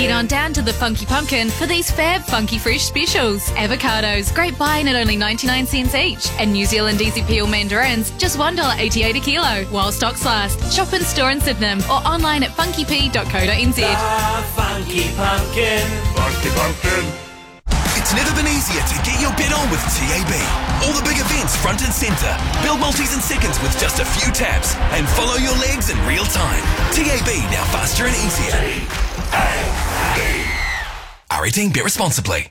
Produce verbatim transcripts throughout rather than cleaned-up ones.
Head on down to the Funky Pumpkin for these fab Funky Fresh specials. Avocados, great buying at only ninety-nine cents each. And New Zealand Easy Peel mandarins, just one dollar eighty-eight a kilo, while stocks last. Shop in store in Sydenham or online at funky p dot co dot n z. The Funky Pumpkin. Funky Pumpkin. It's never been easier to get your bet on with T A B. All the big events front and centre. Build multis in seconds with just a few taps and follow your legs in real time. T A B, now faster and easier. T A B. R eighteen, bet responsibly.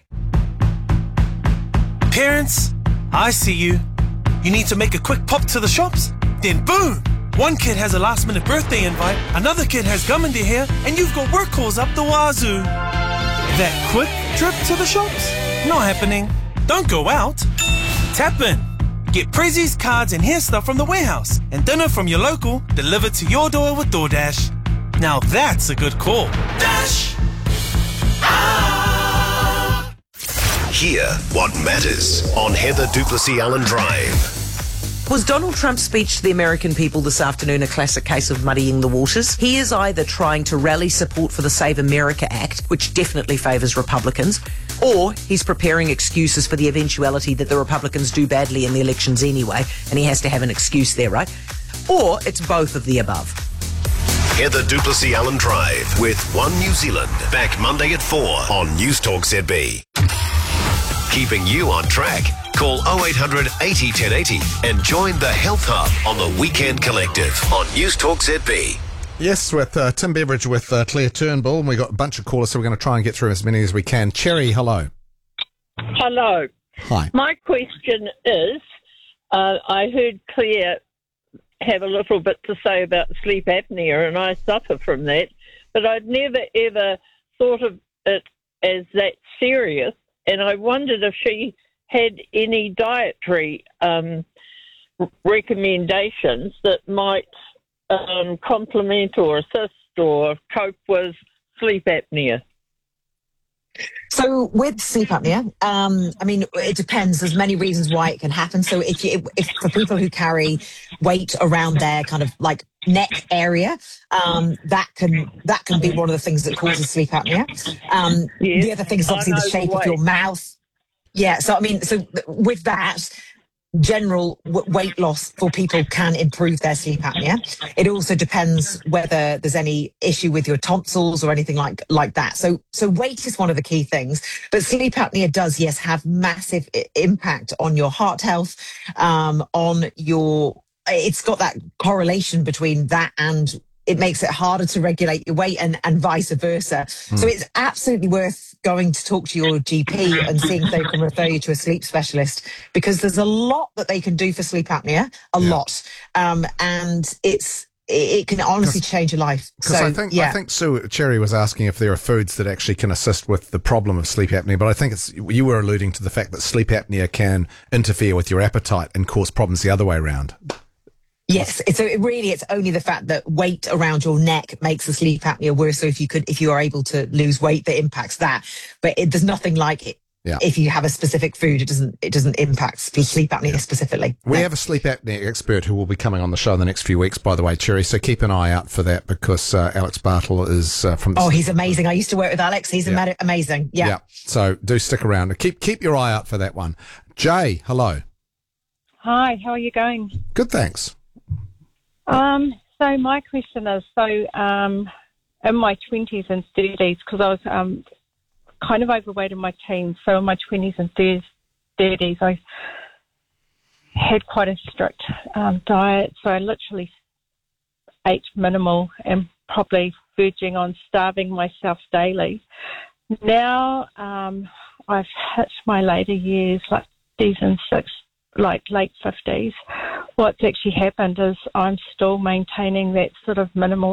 Parents, I see you. You need to make a quick pop to the shops? Then boom! One kid has a last minute birthday invite, another kid has gum in their hair, and you've got work calls up the wazoo. That quick trip to the shops? Not happening. Don't go out. Tap in. Get prezzies, cards and hair stuff from the warehouse and dinner from your local delivered to your door with DoorDash. Now that's a good call. Dash! Ah! Hear what matters on Heather Duplessis Allen Drive. Was Donald Trump's speech to the American people this afternoon a classic case of muddying the waters? He is either trying to rally support for the Save America Act, which definitely favours Republicans, or he's preparing excuses for the eventuality that the Republicans do badly in the elections anyway, and he has to have an excuse there, right? Or it's both of the above. Heather Duplessis Allen Drive with One New Zealand. Back Monday at four on News Talk Z B. Keeping you on track. Call oh eight hundred eighty ten eighty and join the Health Hub on the Weekend Collective on News Talk Z B. Yes, with uh, Tim Beveridge with uh, Claire Turnbull. And we've got a bunch of callers, so we're going to try and get through as many as we can. Cherry, hello. Hello. Hi. My question is, uh, I heard Claire have a little bit to say about sleep apnea, and I suffer from that, but I'd never ever thought of it as that serious, and I wondered if she had any dietary um, recommendations that might um, complement or assist or cope with sleep apnea. So with sleep apnea, um, I mean, it depends. There's many reasons why it can happen. So if you, if for people who carry weight around their kind of like neck area, um, that can that can be one of the things that causes sleep apnea. Um, yes, the other thing is obviously the shape the of your mouth. Yeah, so I mean, so with that, general w- weight loss for people can improve their sleep apnea. It also depends whether there's any issue with your tonsils or anything like like that. So, so weight is one of the key things, but sleep apnea does, yes, have massive I- impact on your heart health, um, on your. It's got that correlation between that and it makes it harder to regulate your weight and, and vice versa. Mm. So it's absolutely worth going to talk to your G P and seeing if they can refer you to a sleep specialist, because there's a lot that they can do for sleep apnea, a yeah. lot. Um, and it's, it can honestly change your life. Because so, I think yeah. I think Sue Cherry was asking if there are foods that actually can assist with the problem of sleep apnea, but I think it's you were alluding to the fact that sleep apnea can interfere with your appetite and cause problems the other way around. Yes, so it really, it's only the fact that weight around your neck makes the sleep apnea worse. So if you could, if you are able to lose weight, that impacts that. But it, there's nothing like it. Yeah. If you have a specific food, it doesn't it doesn't impact sleep apnea yeah. specifically. We no. have a sleep apnea expert who will be coming on the show in the next few weeks, by the way, Cherry. So keep an eye out for that, because uh, Alex Bartle is uh, from. The oh, he's amazing! I used to work with Alex. He's yeah. amazing. Yeah. Yeah. So do stick around. Keep keep your eye out for that one. Jay, hello. Hi. How are you going? Good, thanks. Um, so my question is, so um, in my twenties and thirties, because I was um, kind of overweight in my teens, so in my twenties and thirties, I had quite a strict um, diet. So I literally ate minimal and probably verging on starving myself daily. Now um, I've hit my later years, like fifties and sixties, like late fifties. What's actually happened is I'm still maintaining that sort of minimal